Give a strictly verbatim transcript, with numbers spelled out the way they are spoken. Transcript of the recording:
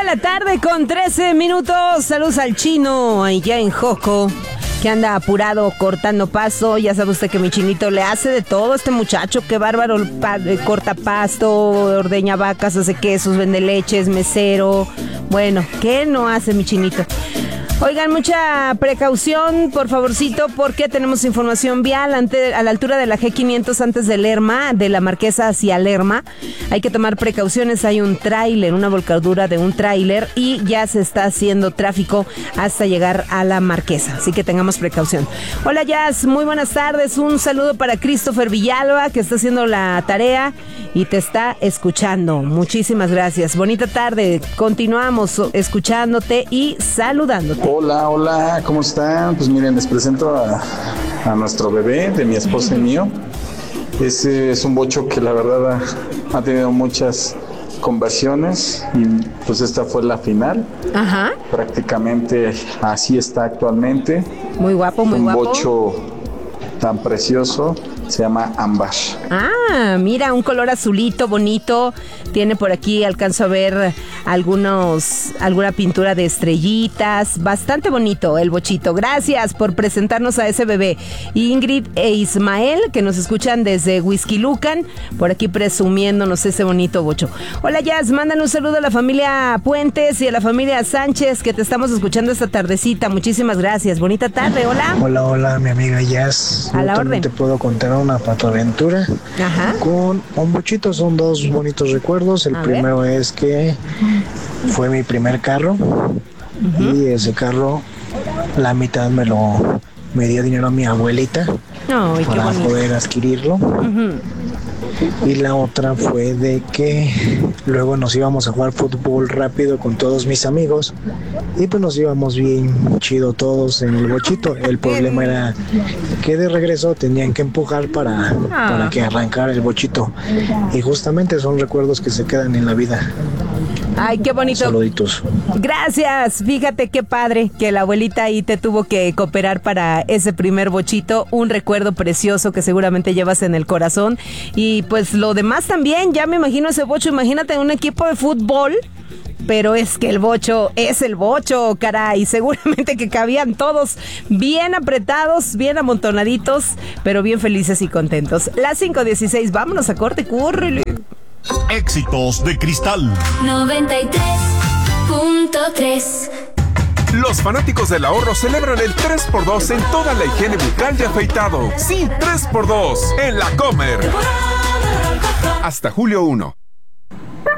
la tarde con trece minutos. Saludos al chino allá en Joco, que anda apurado cortando pasto. Ya sabe usted que mi chinito le hace de todo a este muchacho. Qué bárbaro. Pa- corta pasto, ordeña vacas, hace quesos, vende leches, mesero. Bueno, ¿qué no hace mi chinito? Oigan, mucha precaución, por favorcito, porque tenemos información vial ante, a la altura de la G quinientos antes de Lerma, de la Marquesa hacia Lerma. Hay que tomar precauciones, hay un tráiler, una volcadura de un tráiler y ya se está haciendo tráfico hasta llegar a la Marquesa, así que tengamos precaución. Hola Jazz, muy buenas tardes, un saludo para Christopher Villalba, que está haciendo la tarea y te está escuchando. Muchísimas gracias, bonita tarde, continuamos escuchándote y saludándote. Hola, hola, ¿cómo están? Pues miren, les presento a, a nuestro bebé de mi esposa y mío. Ese es un bocho que la verdad ha, ha tenido muchas conversiones y pues esta fue la final. Ajá. Prácticamente así está actualmente. Muy guapo, muy un guapo. Un bocho tan precioso, se llama ámbar. Ah, mira, un color azulito bonito. Tiene por aquí, alcanzo a ver algunos, alguna pintura de estrellitas. Bastante bonito el bochito. Gracias por presentarnos a ese bebé. Ingrid e Ismael, que nos escuchan desde Whisky Lucan, por aquí presumiéndonos ese bonito bocho. Hola Jazz, mandan un saludo a la familia Puentes y a la familia Sánchez, que te estamos escuchando esta tardecita. Muchísimas gracias. Bonita tarde, hola. Hola, hola, mi amiga Jazz. A la Yo también orden. te puedo contar una patoaventura. Ajá. Con un bochito, son dos bonitos recuerdos. El A primero es que fue mi primer carro. Uh-huh. Y ese carro, la mitad me lo me dio dinero a mi abuelita. Ay, para qué bonito. poder adquirirlo. Uh-huh. Y la otra fue de que luego nos íbamos a jugar fútbol rápido con todos mis amigos y pues nos íbamos bien chido todos en el bochito. El problema era que de regreso tenían que empujar para, Ah. para que arrancara el bochito, y justamente son recuerdos que se quedan en la vida. Ay, qué bonito. Saluditos. Gracias, fíjate qué padre que la abuelita ahí te tuvo que cooperar para ese primer bochito, un recuerdo precioso que seguramente llevas en el corazón. Y pues lo demás también, ya me imagino ese bocho, imagínate un equipo de fútbol, pero es que el bocho es el bocho, caray, seguramente que cabían todos bien apretados, bien amontonaditos, pero bien felices y contentos. Las cinco dieciséis, vámonos a corte, córrele. Éxitos de Cristal noventa y tres punto tres. Los fanáticos del ahorro celebran el tres por dos en toda la higiene bucal y afeitado. Sí, tres por dos en La Comer. Hasta julio primero.